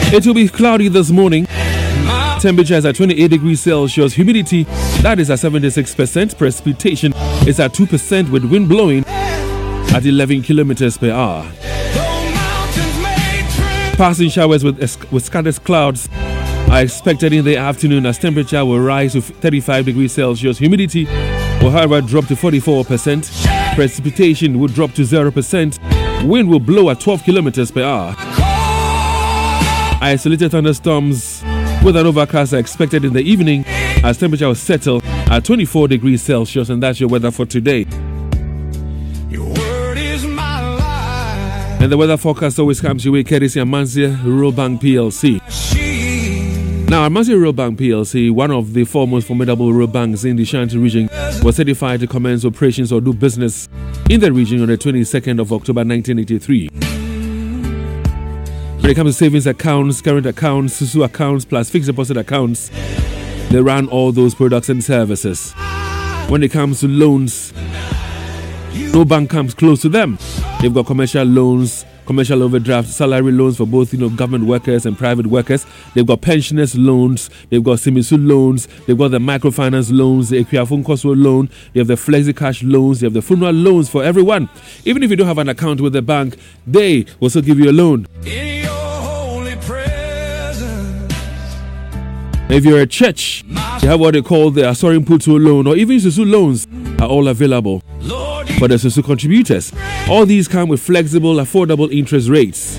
It will be cloudy this morning. Temperature is at 28 degrees Celsius. Humidity, that is at 76%. Precipitation is at 2% with wind blowing at 11 kilometers per hour. Passing showers with scattered clouds are expected in the afternoon as temperature will rise to 35 degrees Celsius. Humidity will, however, drop to 44%. Precipitation will drop to 0%. Wind will blow at 12 kilometers per hour. Isolated thunderstorms with an overcast are expected in the evening as temperature will settle at 24 degrees Celsius. And that's your weather for today. Your word is my life. And the weather forecast always comes your way courtesy of Amancia Rural Bank PLC. Now, Amancia Rural Bank PLC, one of the foremost formidable rural banks in the Shanti region, was certified to commence operations or do business in the region on the 22nd of October 1983. When it comes to savings accounts, current accounts, Susu accounts, plus fixed deposit accounts, they run all those products and services. When it comes to loans, no bank comes close to them. They've got commercial loans, commercial overdraft, salary loans for both government workers and private workers. They've got pensioners loans, they've got Simisu loans, they've got the microfinance loans, the Equiafun Koso loan, they have the Flexi Cash loans, they have the funeral loans for everyone. Even if you don't have an account with the bank, they will still give you a loan. If you're a church, you have what they call the Asorin Putu loan or even Susu loans are all available for the Susu contributors. All these come with flexible, affordable interest rates.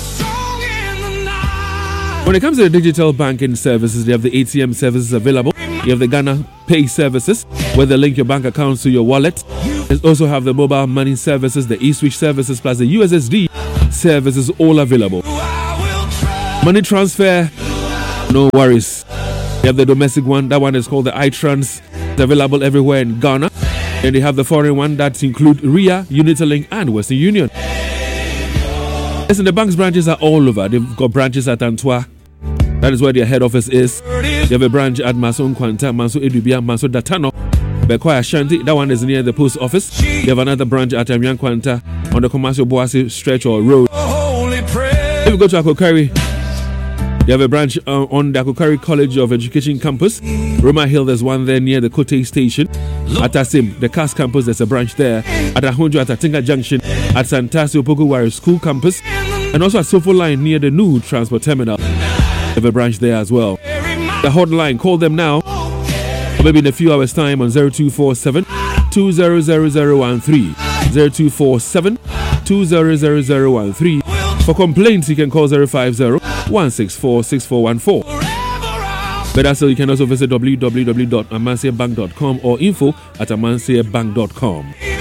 When it comes to the digital banking services, they have the ATM services available. You have the Ghana Pay services, where they link your bank accounts to your wallet. They also have the mobile money services, the eSwitch services, plus the USSD services, all available. Money transfer, no worries. They have the domestic one, that one is called the iTrans. It's available everywhere in Ghana. And they have the foreign one that include RIA, Unitolink, and Western Union. Listen, the bank's branches are all over. They've got branches at Antoa. That is where their head office is. They have a branch at Maso Nkwanta, Maso Edubia, Maso Datano, Bekwai Ashanti. That one is near the post office. They have another branch at Amian Kwanta on the Commercial Boase stretch or road. If you go to Akokari, they have a branch on the Akokari College of Education campus. Roma Hill, there's one there near the Kote station. At Asim, the CAS campus, there's a branch there. At Ahonjo, at Atinga Junction, at Santasio Pokuwari School campus, and also at Sofo Line near the new transport terminal. They have a branch there as well. The hotline, call them now, or maybe in a few hours' time on 0247 200013. 0247 200013. For complaints, you can call 050 164 6414. Better still, you can also visit www.amanciabank.com or info@amanciabank.com.